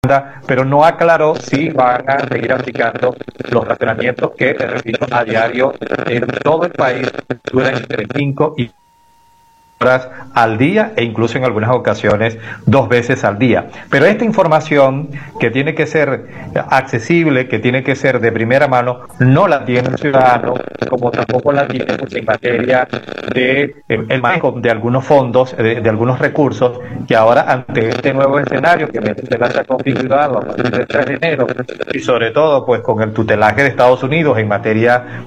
pero no aclaró si van a seguir aplicando los racionamientos que, te repito, a diario en todo el país duran entre 5 y horas al día e incluso en algunas ocasiones 2 veces al día. Pero esta información que tiene que ser accesible, que tiene que ser de primera mano, no la tiene el ciudadano, como tampoco la tiene pues, en materia de el manejo de algunos fondos, de algunos recursos, que ahora ante este nuevo escenario que Venezuela se ha configurado a partir del 3 de enero y sobre todo pues con el tutelaje de Estados Unidos en materia